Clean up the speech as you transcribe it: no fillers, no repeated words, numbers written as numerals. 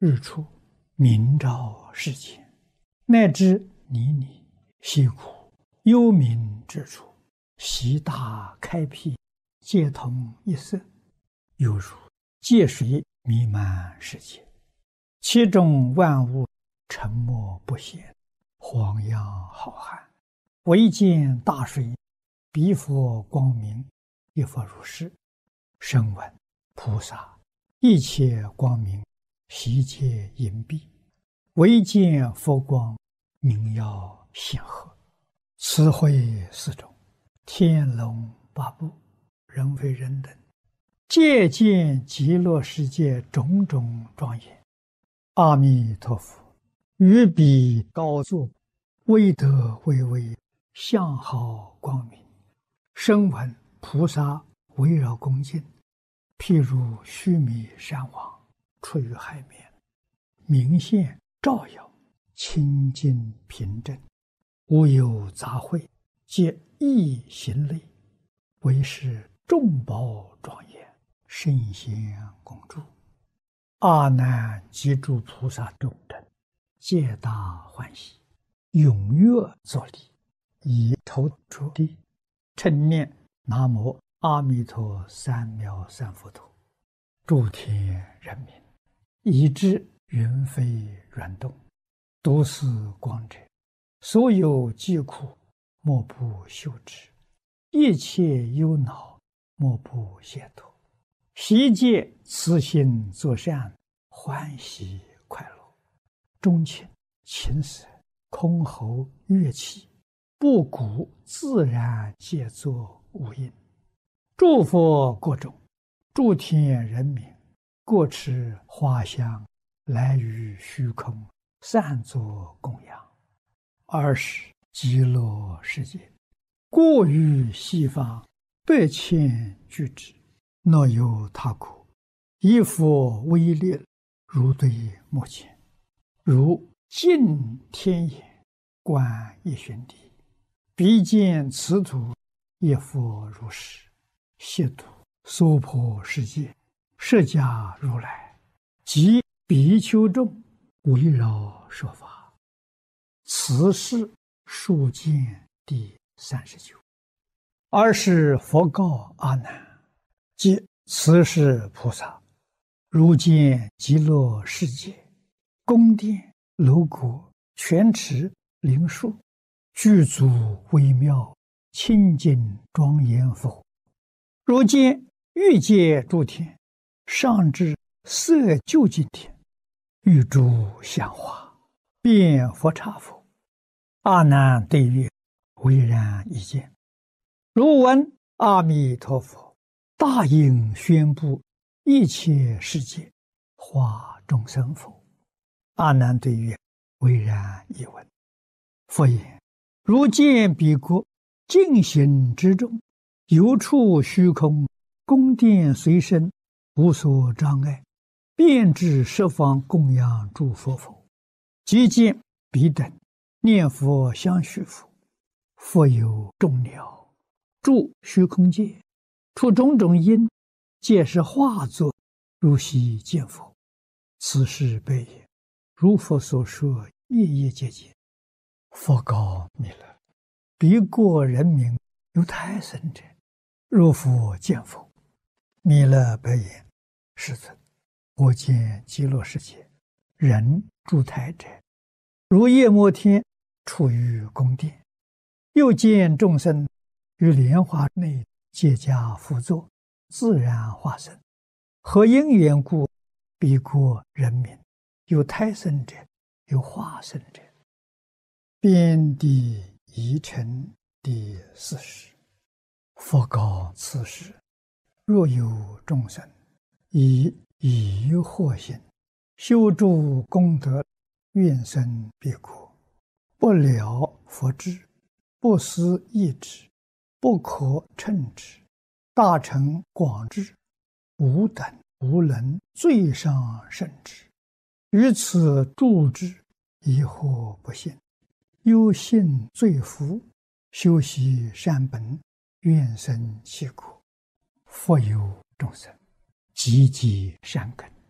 日出，明照世间，乃至泥泞溪谷，幽冥之处，习大开辟，皆同一色，犹如界水弥漫世界，其中万物沉默不显，荒洋浩瀚，唯见大水，彼佛光明，一佛如是。声闻菩萨一切光明，悉皆隐蔽，唯见佛光明耀显赫。此会四种，天龙八部，人非人等，皆见极乐世界种种庄严。阿弥陀佛于彼高坐，威德巍巍，相好光明。声闻菩萨围绕恭敬，譬如须弥山王出于海面，明现照耀，清净平正，无有杂秽，皆一行类，为是众宝庄严，圣贤共住。阿难及诸菩萨众等，皆大欢喜，踊跃作礼，以头着地，称念南无阿弥陀三藐三菩提。诸天人民，以至云飞软动，都是光者，所有疾苦，莫不休止；一切忧恼，莫不解脱。悉皆慈心作善，欢喜快乐。钟磬、琴瑟、箜篌、乐器，不鼓自然皆作无音。诸佛国中，诸天人民，各持花香，来于虚空，散作供养。尔时极乐世界，过于西方8,000俱胝，若有他国，以佛威力，如对目前，如镜天眼，观一旬地，彼见此土，一佛如是，悉土娑婆世界，释迦如来及比丘众，围绕说法。此是数见第39。尔时佛告阿难：即此是菩萨，如见极乐世界，宫殿楼阁、泉池灵树，具足微妙，清净庄严佛。如见欲界诸天，上至色究竟天，欲诸香花，遍佛刹佛。阿难对曰：唯然一见。如闻阿弥陀佛大应宣布一切世界，化众生否？阿难对曰：唯然一闻。佛言：如见彼国净行之中，有处虚空，宫殿随身，无所障碍，遍至十方供养诸佛否？即见彼等念佛相续佛，佛有众鸟住虚空界，出种种因，皆是化作，如悉见佛。此事悲也。如佛所说，夜夜皆见。佛告弥勒：彼国人民有胎生者，若复见佛。弥勒白言：世尊，我见极乐世界人住胎者，如夜摩天处于宫殿，又见众生于莲花内皆加辅佐，自然化身。何因缘故？彼国人民有胎生者，有化身者。遍地疑尘第40。佛告此时：若有众生以疑惑心，修诸功德，愿生彼国，不了佛智，不思议之，不可称之，大乘广智，无等无能，最上甚至。于此住之，疑惑不信，忧信罪福，修习善本，愿生其国。复有众生积极善根，